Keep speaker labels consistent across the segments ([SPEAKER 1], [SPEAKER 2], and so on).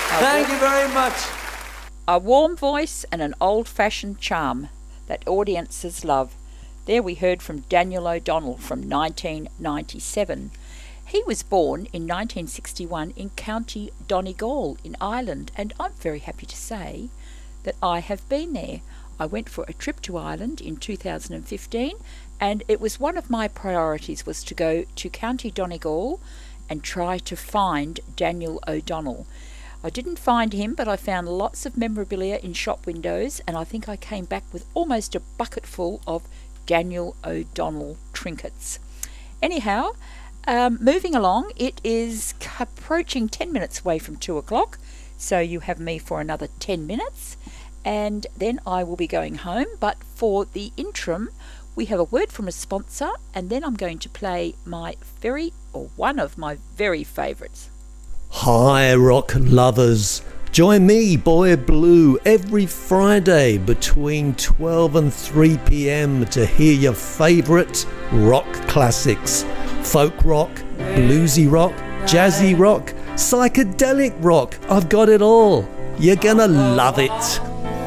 [SPEAKER 1] Thank you very much.
[SPEAKER 2] A warm voice and an old-fashioned charm that audiences love. There we heard from Daniel O'Donnell from 1997. He was born in 1961 in County Donegal in Ireland, and I'm very happy to say that I have been there. I went for a trip to Ireland in 2015, and it was one of my priorities was to go to County Donegal and try to find Daniel O'Donnell. I didn't find him, but I found lots of memorabilia in shop windows, and I think I came back with almost a bucket full of Daniel O'Donnell trinkets. Anyhow, moving along, it is approaching 10 minutes away from 2 o'clock, so you have me for another 10 minutes, and then I will be going home. But for the interim, we have a word from a sponsor, and then I'm going to play one of my very favourites.
[SPEAKER 1] Hi, rock lovers. Join me, Boy Blue, every Friday between 12 and 3 p.m. to hear your favourite rock classics. Folk rock, bluesy rock, jazzy rock, psychedelic rock. I've got it all. You're gonna love it.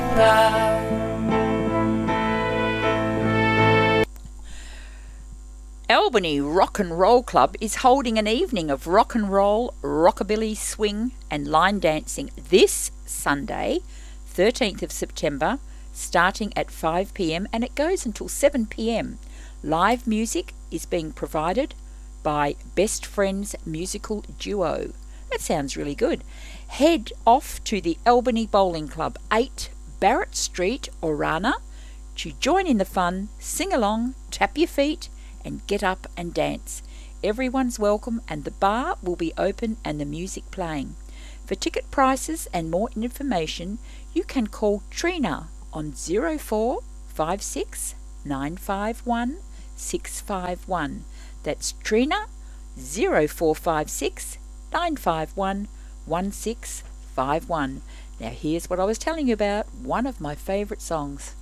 [SPEAKER 2] Albany Rock and Roll Club is holding an evening of rock and roll, rockabilly, swing and line dancing this Sunday, 13th of September, starting at 5 p.m. and it goes until 7 p.m. Live music is being provided by Best Friends Musical Duo. That sounds really good. Head off to the Albany Bowling Club, 8 Barrett Street, Orana, to join in the fun, sing along, tap your feet and get up and dance. Everyone's welcome and the bar will be open and the music playing. For ticket prices and more information, you can call Trina on 0456 951 651. That's Trina 0456 951 1651. Now here's what I was telling you about, one of my favourite songs.